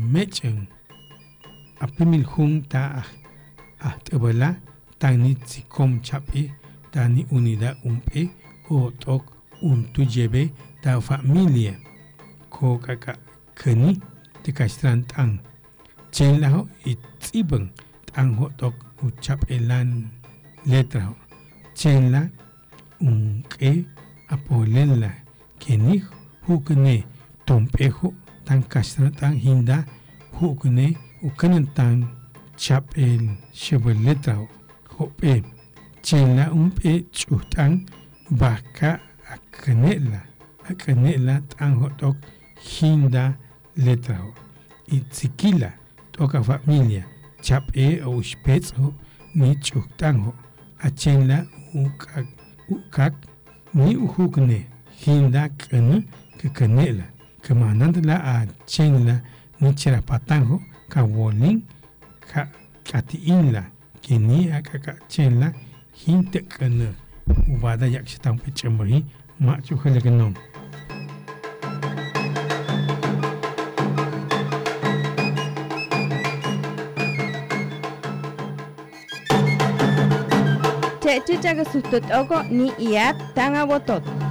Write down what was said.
mechen apimil junta ahtbala tani tsikom chapi tani unidad umpe o tok untujebe ta familia ko kaka keni tikastran tang chen lao itzibeng tang ho tok uchap elan letra ho chen la unke apolela keni hukne tompejo tan kastran tang hinda hukne ukanan tang chap el shebe letra ho pe chen la umpe chutang baka akanela tang ho tok hinda letra ho itzikila toka familia chap o spets ho ni chutang ho achenla ukak ni uhukne hinda kanela kamanandla a chenla ni chirapatang ho ka wolin ka katiinla kini akaka chenla hinte kana ubada yakshitang pichamahi ma chukhaleganom Chechichaga sustotogo ni iat tanga botot.